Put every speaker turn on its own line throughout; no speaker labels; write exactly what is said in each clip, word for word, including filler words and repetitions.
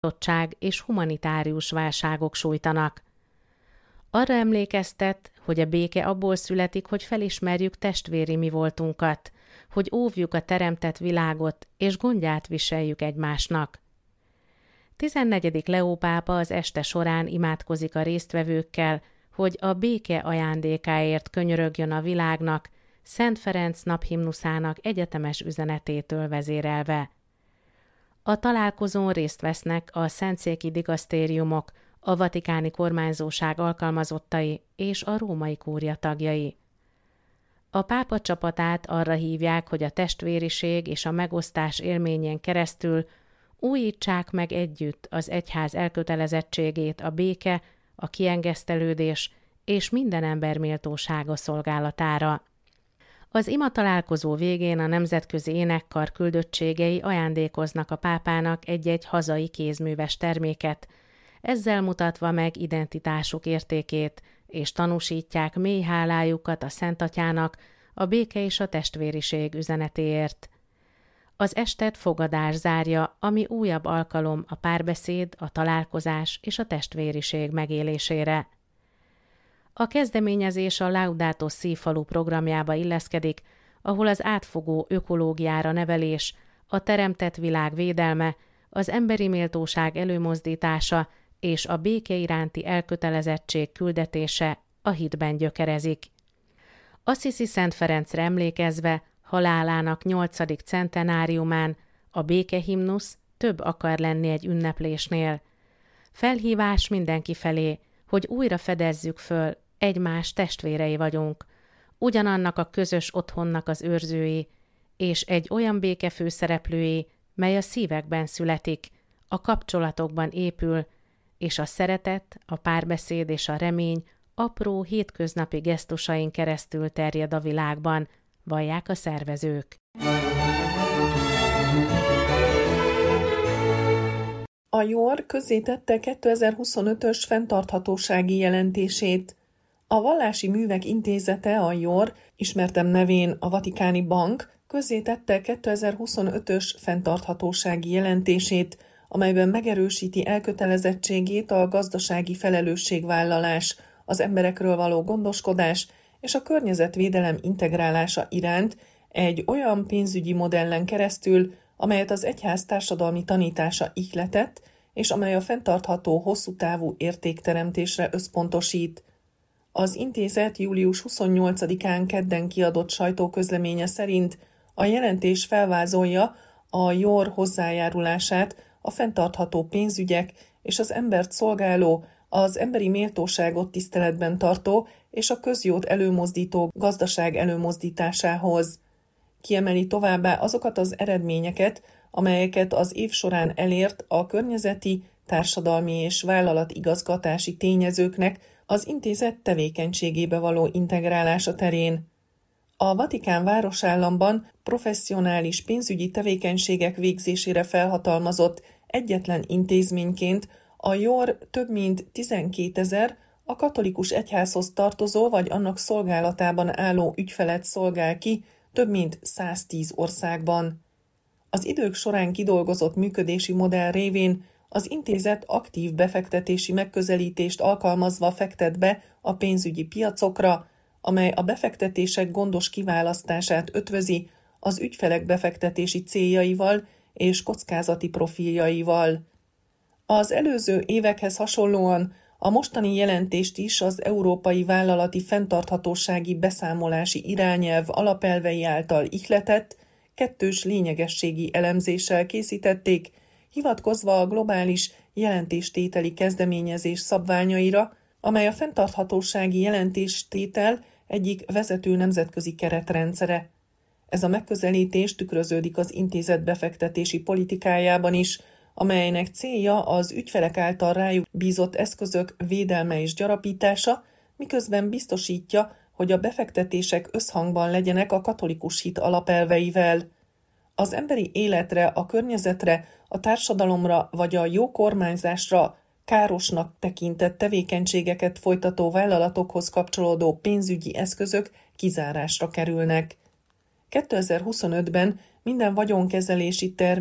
elfogadottság és humanitárius válságok sújtanak. Arra emlékeztet, hogy a béke abból születik, hogy felismerjük testvéri mi voltunkat, hogy óvjuk a teremtett világot, és gondját viseljük egymásnak. tizennegyedik Leó pápa az este során imádkozik a résztvevőkkel, hogy a béke ajándékáért könyörögjön a világnak, Szent Ferenc naphimnuszának egyetemes üzenetétől vezérelve. A találkozón részt vesznek a szentszéki digasztériumok, a vatikáni kormányzóság alkalmazottai és a római kúria tagjai. A pápa csapatát arra hívják, hogy a testvériség és a megosztás élményén keresztül újítsák meg együtt az egyház elkötelezettségét a béke, a kiengesztelődés és minden ember méltósága szolgálatára. Az ima találkozó végén a nemzetközi énekkar küldöttségei ajándékoznak a pápának egy-egy hazai kézműves terméket, ezzel mutatva meg identitásuk értékét, és tanúsítják mély hálájukat a Szent Atyának a béke és a testvériség üzenetéért. Az estet fogadás zárja, ami újabb alkalom a párbeszéd, a találkozás és a testvériség megélésére. A kezdeményezés a Laudato Si falu programjába illeszkedik, ahol az átfogó ökológiára nevelés, a teremtett világ védelme, az emberi méltóság előmozdítása és a béke iránti elkötelezettség küldetése a hitben gyökerezik. Assisi Szent Ferencre emlékezve halálának nyolcadik centenáriumán a békehimnusz több akar lenni egy ünneplésnél. Felhívás mindenki felé, hogy újra fedezzük föl, egymás testvérei vagyunk, ugyanannak a közös otthonnak az őrzői, és egy olyan béke főszereplői, mely a szívekben születik, a kapcsolatokban épül, és a szeretet, a párbeszéd és a remény apró hétköznapi gesztusain keresztül terjed a világban, vallják a szervezők.
A jor közzétette kétezer-huszonötös fenntarthatósági jelentését. A Vallási Művek Intézete, a jor, ismertebb nevén a Vatikáni Bank, közzétette kétezer-huszonötös fenntarthatósági jelentését, amelyben megerősíti elkötelezettségét a gazdasági felelősségvállalás, az emberekről való gondoskodás és a környezetvédelem integrálása iránt egy olyan pénzügyi modellen keresztül, amelyet az egyház társadalmi tanítása ihletett, és amely a fenntartható, hosszútávú értékteremtésre összpontosít. Az intézet július huszonnyolcadikán kedden kiadott sajtóközleménye szerint a jelentés felvázolja a jor hozzájárulását a fenntartható pénzügyek és az embert szolgáló, az emberi méltóságot tiszteletben tartó és a közjót előmozdító gazdaság előmozdításához. Kiemeli továbbá azokat az eredményeket, amelyeket az év során elért a környezeti, társadalmi és vállalatigazgatási tényezőknek az intézet tevékenységébe való integrálása terén. A Vatikán városállamban professzionális pénzügyi tevékenységek végzésére felhatalmazott egyetlen intézményként a jor több mint tizenkétezer a katolikus egyházhoz tartozó vagy annak szolgálatában álló ügyfelet szolgál ki több mint száztíz országban. Az idők során kidolgozott működési modell révén az intézet aktív befektetési megközelítést alkalmazva fektet be a pénzügyi piacokra, amely a befektetések gondos kiválasztását ötvözi az ügyfelek befektetési céljaival és kockázati profiljaival. Az előző évekhez hasonlóan a mostani jelentést is az Európai Vállalati Fenntarthatósági Beszámolási Irányelv alapelvei által ihletett, kettős lényegességi elemzéssel készítették, hivatkozva a globális jelentéstételi kezdeményezés szabványaira, amely a fenntarthatósági jelentéstétel egyik vezető nemzetközi keretrendszere. Ez a megközelítés tükröződik az intézet befektetési politikájában is, amelynek célja az ügyfelek által rájuk bízott eszközök védelme és gyarapítása, miközben biztosítja, hogy a befektetések összhangban legyenek a katolikus hit alapelveivel. Az emberi életre, a környezetre, a társadalomra vagy a jó kormányzásra károsnak tekintett tevékenységeket folytató vállalatokhoz kapcsolódó pénzügyi eszközök kizárásra kerülnek. kétezer-huszonötben minden vagyonkezelési termék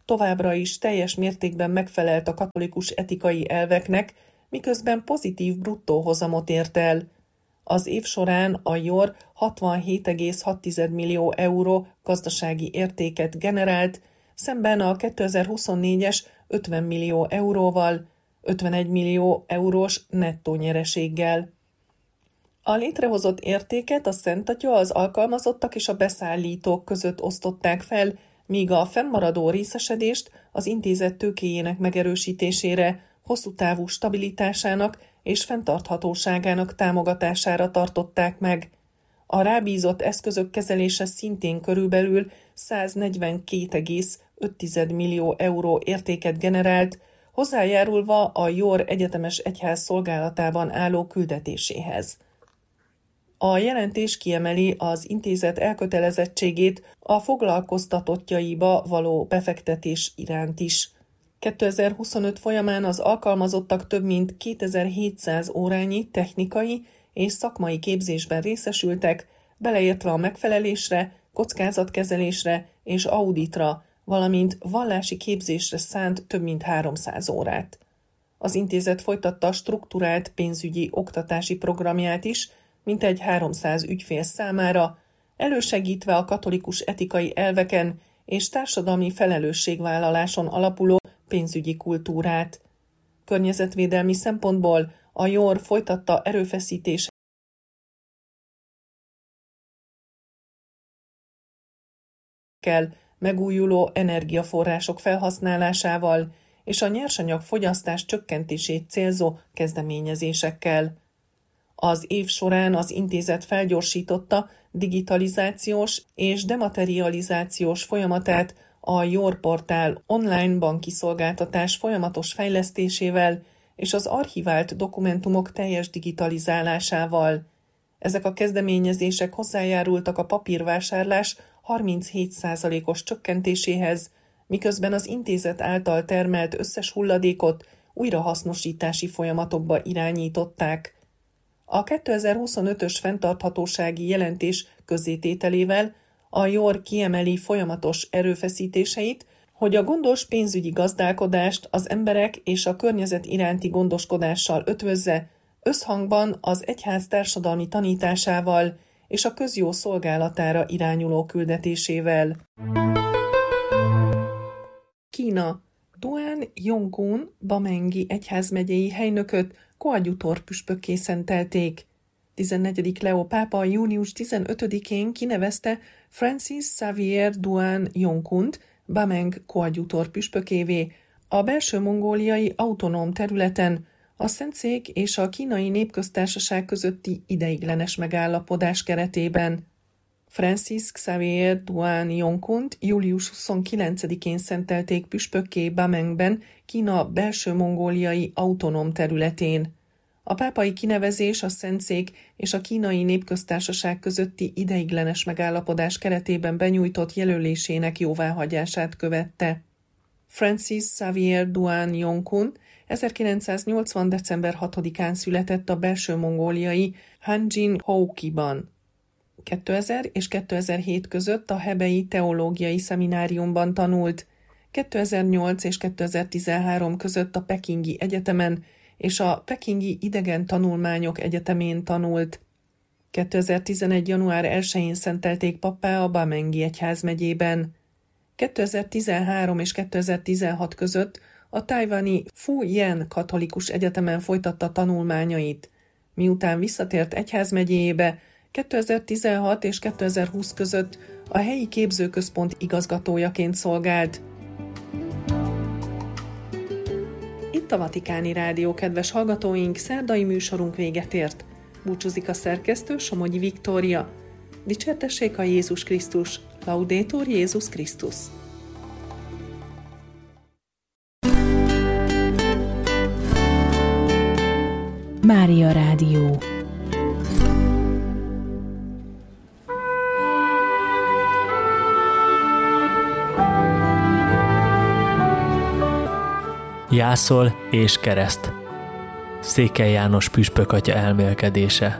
továbbra is teljes mértékben megfelelt a katolikus etikai elveknek, miközben pozitív bruttó hozamot ért el. Az év során a jor hatvanhét egész hat millió euró gazdasági értéket generált, szemben a kétezer-huszonnégyes ötven millió euróval, ötvenegy millió eurós nettó nyereséggel. A létrehozott értéket a Szent Atya, az alkalmazottak és a beszállítók között osztották fel, míg a fennmaradó részesedést az intézet tőkéjének megerősítésére, hosszú távú stabilitásának és fenntarthatóságának támogatására tartották meg. A rábízott eszközök kezelése szintén körülbelül száznegyvenkét egész öt millió euró értéket generált, hozzájárulva a jor egyetemes egyház szolgálatában álló küldetéséhez. A jelentés kiemeli az intézet elkötelezettségét a foglalkoztatottjaiba való befektetés iránt is. kétezer-huszonöt folyamán az alkalmazottak több mint kétezer-hétszáz órányi technikai és szakmai képzésben részesültek, beleértve a megfelelésre, kockázatkezelésre és auditra, valamint vallási képzésre szánt több mint háromszáz órát. Az intézet folytatta strukturált pénzügyi oktatási programját is, mintegy háromszáz ügyfél számára, elősegítve a katolikus etikai elveken és társadalmi felelősségvállaláson alapuló pénzügyi kultúrát. Környezetvédelmi szempontból a jor folytatta erőfeszítéseket megújuló energiaforrások felhasználásával és a nyersanyag fogyasztás csökkentését célzó kezdeményezésekkel. Az év során az intézet felgyorsította digitalizációs és dematerializációs folyamatát a jor portál online banki szolgáltatás folyamatos fejlesztésével és az archivált dokumentumok teljes digitalizálásával. Ezek a kezdeményezések hozzájárultak a papírvásárlás harminchét százalékos csökkentéséhez, miközben az intézet által termelt összes hulladékot újrahasznosítási folyamatokba irányították. A kétezer-huszonötös fenntarthatósági jelentés közzétételével a jor kiemeli folyamatos erőfeszítéseit, hogy a gondos pénzügyi gazdálkodást az emberek és a környezet iránti gondoskodással ötvözze, összhangban az egyház társadalmi tanításával és a közjó szolgálatára irányuló küldetésével. Kína. Duan Yonggun Bamengi egyházmegyei helynököt koadjutor püspökké szentelték. tizennegyedik Leó pápa június tizenötödikén kinevezte Francis Xavier Duan Yonggunt Bameng koadjutor püspökévé a belső-mongóliai autonóm területen, a Szentszék és a Kínai Népköztársaság közötti ideiglenes megállapodás keretében. Francis Xavier Duan Yonggunt július huszonkilencedikén szentelték püspökké Bamengben, Kína belső-mongóliai autonóm területén. A pápai kinevezés a Szentszék és a Kínai Népköztársaság közötti ideiglenes megállapodás keretében benyújtott jelölésének jóváhagyását követte. Francis Xavier Duan Yonggun ezerkilencszáznyolcvan. december hatodikán született a belső-mongóliai Hanjin-Houki-ban. kétezer és kétezer-hét között a Hebei Teológiai Szemináriumban tanult, kétezer-nyolc és kétezer-tizenhárom között a Pekingi Egyetemen és a Pekingi Idegen Tanulmányok Egyetemén tanult. kétezer-tizenegy. január elsején szentelték pappá a Bamengi egyházmegyében. kétezer-tizenhárom és kétezer-tizenhat között a tajvani Fu-Jen Katolikus Egyetemen folytatta tanulmányait. Miután visszatért egyházmegyéjébe, kétezer-tizenhat és kétezer-húsz között a helyi képzőközpont igazgatójaként szolgált. Itt a Vatikáni Rádió, kedves hallgatóink, szerdai műsorunk véget ért. Búcsúzik a szerkesztő, Somogyi Viktória. Dicsértessék a Jézus Krisztus, Laudetur Jézus Krisztus.
Mária Rádió.
Jászol és kereszt. Székely János püspök atya elmélkedése.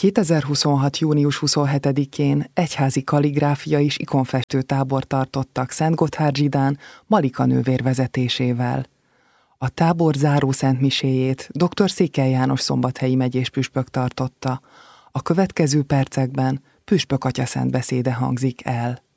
kétezer-huszonhat. június huszonhetedikén egyházi kalligráfia és ikonfestő tábor tartottak Szentgotthárd-Zsidán Malika nővér vezetésével. A tábor záró szentmiséjét dr. Székely János szombathelyi megyés püspök tartotta. A következő percekben püspök atya szent beszéde hangzik el.